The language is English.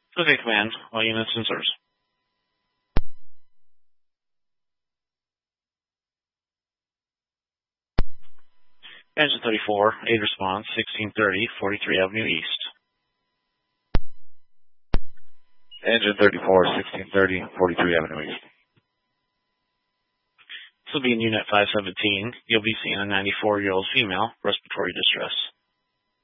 Okay, command. All units in service. Engine 34, aid response, 1630, 43 Avenue East. Engine 34, 1630, 43 Avenue East. This will be in Unit 517. You'll be seeing a 94-year-old female, respiratory distress.